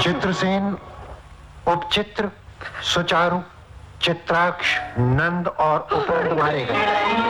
चित्रसेन, उपचित्र, सुचारू, चित्राक्ष, नंद और उपनंद मारे गए।